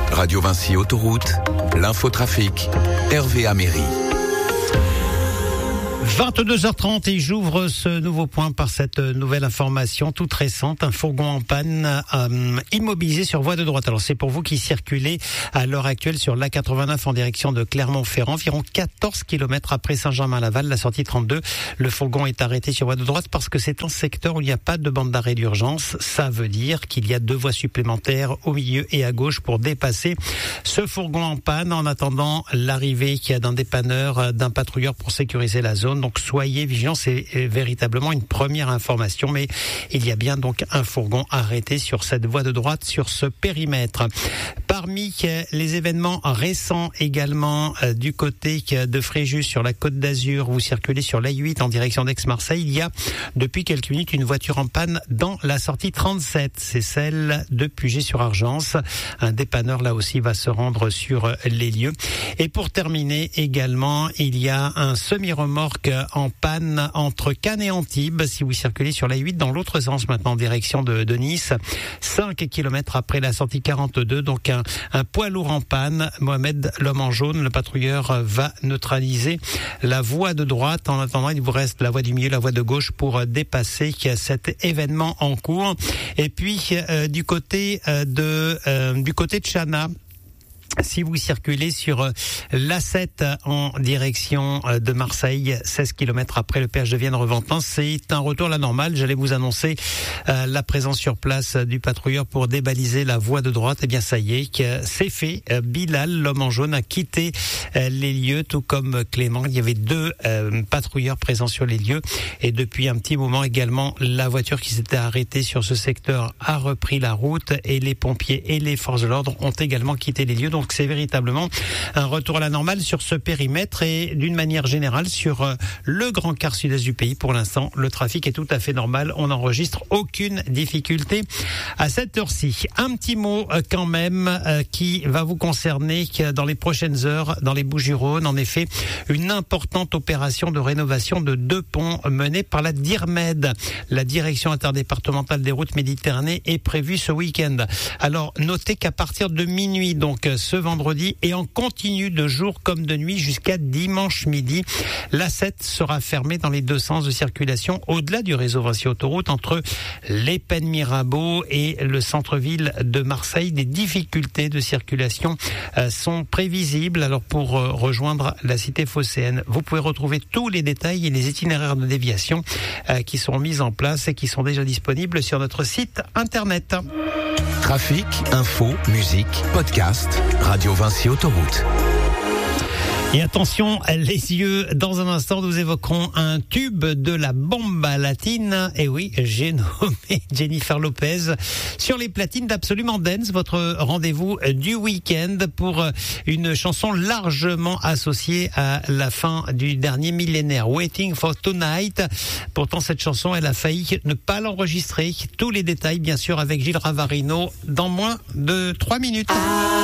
Radio Vinci Autoroute, l'infotrafic, Hervé Améry. 22h30 et j'ouvre ce nouveau point par cette nouvelle information toute récente. Un fourgon en panne immobilisé sur voie de droite. Alors c'est pour vous qui circulez à l'heure actuelle sur l'A89 en direction de Clermont-Ferrand. Environ 14 km après Saint-Germain-Laval, la sortie 32. Le fourgon est arrêté sur voie de droite parce que c'est un secteur où il n'y a pas de bande d'arrêt d'urgence. Ça veut dire qu'il y a 2 voies supplémentaires au milieu et à gauche pour dépasser ce fourgon en panne en attendant l'arrivée d'un dépanneur, d'un patrouilleur pour sécuriser la zone. Donc soyez vigilants, c'est véritablement une première information, mais il y a bien donc un fourgon arrêté sur cette voie de droite, sur ce périmètre. Parmi les événements récents également du côté de Fréjus sur la Côte d'Azur, vous circulez sur l'A8 en direction d'Aix-Marseille, il y a depuis quelques minutes une voiture en panne dans la sortie 37, c'est celle de Puget-sur-Argence. Un dépanneur là aussi va se rendre sur les lieux. Et pour terminer également, il y a un semi-remorque en panne entre Cannes et Antibes, si vous circulez sur la 8 dans l'autre sens maintenant en direction de Nice, 5 km après la sortie 42, donc un poids lourd en panne. Mohamed, l'homme en jaune, le patrouilleur va neutraliser la voie de droite. En attendant, il vous reste la voie du milieu, la voie de gauche pour dépasser cet événement en cours. Et puis du côté de Chana, si vous circulez sur l'A7 en direction de Marseille, 16 km après le péage de Vienne-Reventin, c'est un retour à la normale. J'allais vous annoncer la présence sur place du patrouilleur pour débaliser la voie de droite. Eh bien, ça y est, c'est fait. Bilal, l'homme en jaune, a quitté les lieux, tout comme Clément. Il y avait 2 patrouilleurs présents sur les lieux. Et depuis un petit moment également, la voiture qui s'était arrêtée sur ce secteur a repris la route et les pompiers et les forces de l'ordre ont également quitté les lieux. Donc c'est véritablement un retour à la normale sur ce périmètre et d'une manière générale sur le grand quart sud-est du pays. Pour l'instant, le trafic est tout à fait normal. On n'enregistre aucune difficulté à cette heure-ci. Un petit mot quand même qui va vous concerner dans les prochaines heures dans les Bouches-du-Rhône. En effet, une importante opération de rénovation de 2 ponts menée par la DIRMED. La Direction interdépartementale des routes Méditerranée est prévue ce week-end. Alors, notez qu'à partir de minuit, donc ce vendredi et en continu de jour comme de nuit jusqu'à dimanche midi, l'A7 sera fermée dans les 2 sens de circulation au-delà du réseau Vinci Autoroute entre les Pennes Mirabeau et le centre-ville de Marseille. Des difficultés de circulation sont prévisibles. Alors pour rejoindre la cité phocéenne, vous pouvez retrouver tous les détails et les itinéraires de déviation qui sont mis en place et qui sont déjà disponibles sur notre site internet. Trafic, info, musique, podcast, Radio Vinci Autoroute. Et attention, les yeux, dans un instant, nous évoquerons un tube de la bomba latine. Et oui, j'ai nommé Jennifer Lopez sur les platines d'Absolument Dance, votre rendez-vous du week-end pour une chanson largement associée à la fin du dernier millénaire, Waiting for Tonight. Pourtant, cette chanson, elle a failli ne pas l'enregistrer. Tous les détails, bien sûr, avec Gilles Ravarino dans moins de 3 minutes.